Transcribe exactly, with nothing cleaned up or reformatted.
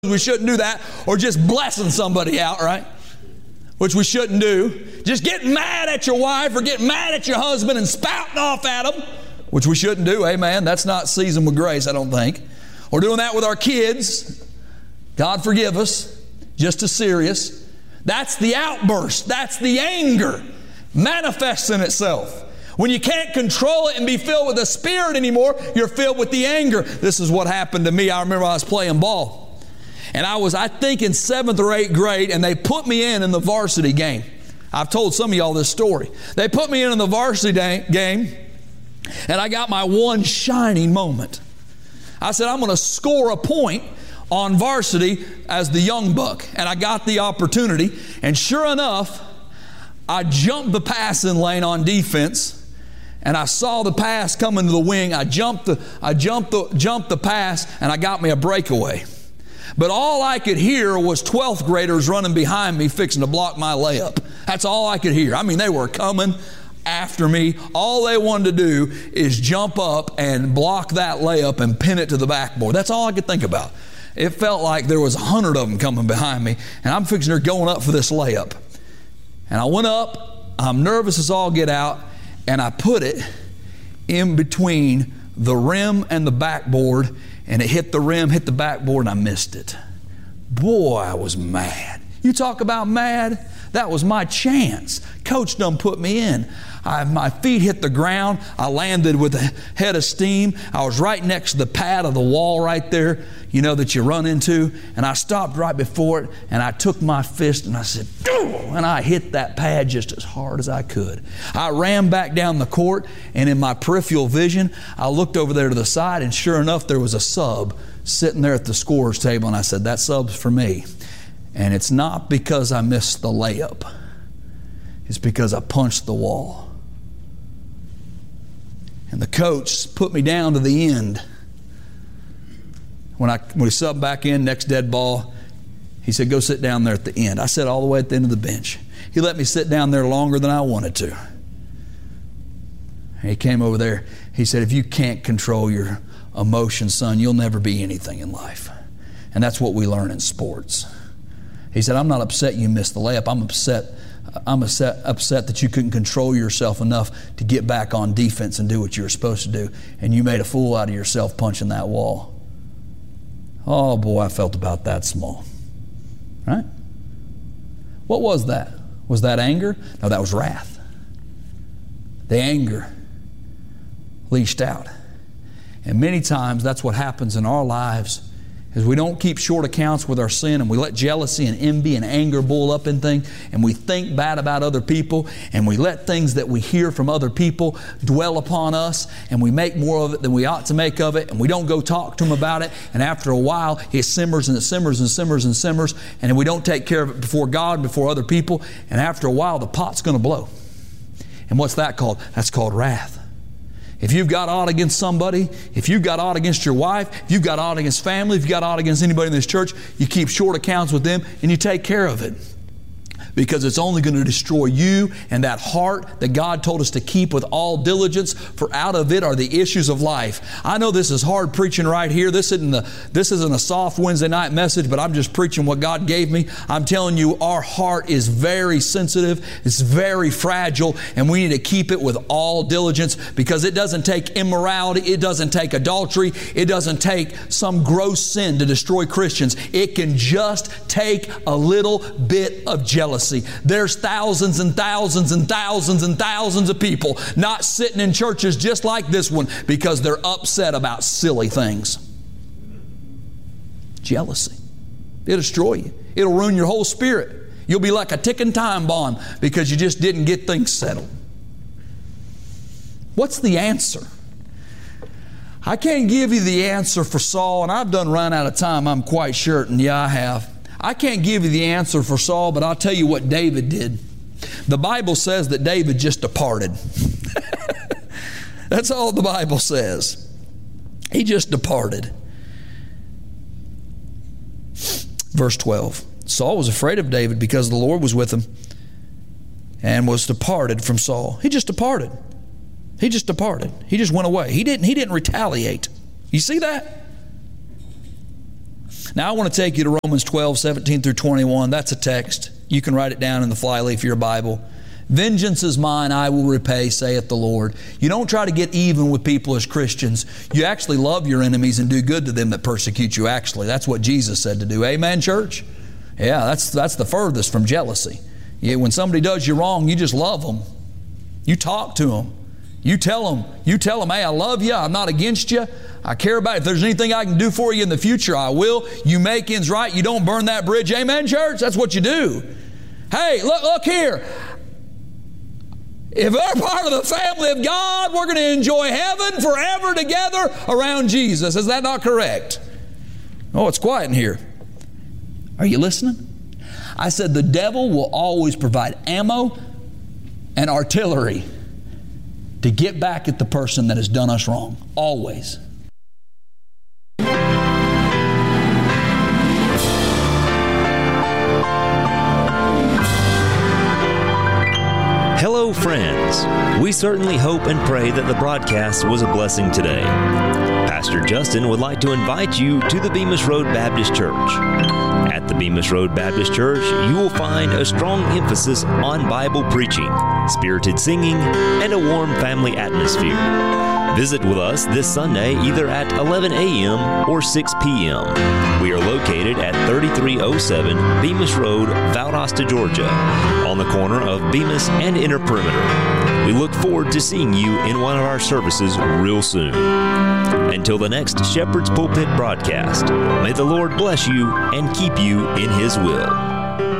We shouldn't do that, or just blessing somebody out, right? Which we shouldn't do. Just getting mad at your wife or getting mad at your husband and spouting off at them, which we shouldn't do. Amen. That's not seasoned with grace, I don't think. Or doing that with our kids. God forgive us. Just as serious. That's the outburst. That's the anger manifesting itself. When you can't control it and be filled with the Spirit anymore, you're filled with the anger. This is what happened to me. I remember I was playing ball. And I was, I think, in seventh or eighth grade, and they put me in in the varsity game. I've told some of y'all this story. They put me in in the varsity da- game, and I got my one shining moment. I said, I'm going to score a point on varsity as the young buck. And I got the opportunity. And sure enough, I jumped the passing lane on defense, and I saw the pass coming to the wing. I jumped the, I jumped the, jumped the pass, and I got me a breakaway. But all I could hear was twelfth graders running behind me fixing to block my layup. That's all I could hear. I mean, they were coming after me. All they wanted to do is jump up and block that layup and pin it to the backboard. That's all I could think about. It felt like there was a hundred of them coming behind me, and I'm fixing to going up for this layup. And I went up. I'm nervous as all get out, and I put it in between the rim and the backboard, and it hit the rim, hit the backboard, and I missed it. Boy, I was mad. You talk about mad? That was my chance. Coach done put me in. I, my feet hit the ground. I landed with a head of steam. I was right next to the pad of the wall right there, you know, that you run into. And I stopped right before it, and I took my fist and I said, "Doo!" And I hit that pad just as hard as I could. I ran back down the court, and in my peripheral vision, I looked over there to the side, and sure enough, there was a sub sitting there at the scorer's table, and I said, that sub's for me. And it's not because I missed the layup. It's because I punched the wall. And the coach put me down to the end. When I when we subbed back in, next dead ball, he said, go sit down there at the end. I sat all the way at the end of the bench. He let me sit down there longer than I wanted to. And he came over there. He said, if you can't control your emotions, son, you'll never be anything in life. And that's what we learn in sports. He said, I'm not upset you missed the layup. I'm upset I'm upset, upset that you couldn't control yourself enough to get back on defense and do what you were supposed to do. And you made a fool out of yourself punching that wall. Oh boy, I felt about that small. Right? What was that? Was that anger? No, that was wrath. The anger leashed out. And many times that's what happens in our lives, is we don't keep short accounts with our sin, and we let jealousy and envy and anger boil up in things, and we think bad about other people, and we let things that we hear from other people dwell upon us, and we make more of it than we ought to make of it, and we don't go talk to them about it, and after a while it simmers and it simmers and simmers and simmers, and we don't take care of it before God and before other people, and after a while the pot's going to blow. And what's that called? That's called wrath. If you've got aught against somebody, if you've got aught against your wife, if you've got aught against family, if you've got aught against anybody in this church, you keep short accounts with them and you take care of it. Because it's only going to destroy you and that heart that God told us to keep with all diligence, for out of it are the issues of life. I know this is hard preaching right here. This isn't, the, this isn't a soft Wednesday night message, but I'm just preaching what God gave me. I'm telling you, our heart is very sensitive. It's very fragile, and we need to keep it with all diligence, because it doesn't take immorality. It doesn't take adultery. It doesn't take some gross sin to destroy Christians. It can just take a little bit of jealousy. There's thousands and thousands and thousands and thousands of people not sitting in churches just like this one because they're upset about silly things. Jealousy. It'll destroy you. It'll ruin your whole spirit. You'll be like a ticking time bomb because you just didn't get things settled. What's the answer? I can't give you the answer for Saul, and I've done run out of time, I'm quite certain. Yeah, I have. I can't give you the answer for Saul, but I'll tell you what David did. The Bible says that David just departed. That's all the Bible says. He just departed. Verse twelve. Saul was afraid of David because the Lord was with him and was departed from Saul. He just departed. He just departed. He just went away. He didn't, he didn't retaliate. You see that? Now I want to take you to Romans twelve, seventeen through twenty-one. That's a text. You can write it down in the flyleaf of your Bible. Vengeance is mine, I will repay, saith the Lord. You don't try to get even with people as Christians. You actually love your enemies and do good to them that persecute you, actually. That's what Jesus said to do. Amen, church? Yeah, that's, that's the furthest from jealousy. Yeah, when somebody does you wrong, you just love them. You talk to them. You tell them, you tell them, hey, I love you. I'm not against you. I care about it. If there's anything I can do for you in the future, I will. You make ends right. You don't burn that bridge. Amen, church? That's what you do. Hey, look, look here. If we're part of the family of God, we're going to enjoy heaven forever together around Jesus. Is that not correct? Oh, it's quiet in here. Are you listening? I said the devil will always provide ammo and artillery to get back at the person that has done us wrong. Always. Hello, friends. We certainly hope and pray that the broadcast was a blessing today. Pastor Justin would like to invite you to the Bemis Road Baptist Church. At the Bemis Road Baptist Church, you will find a strong emphasis on Bible preaching, spirited singing, and a warm family atmosphere. Visit with us this Sunday either at eleven a.m. or six p.m. We are located at thirty-three oh seven Bemis Road, Valdosta, Georgia, on the corner of Bemis and Inner Perimeter. We look forward to seeing you in one of our services real soon. Until the next Shepherd's Pulpit broadcast, may the Lord bless you and keep you in His will.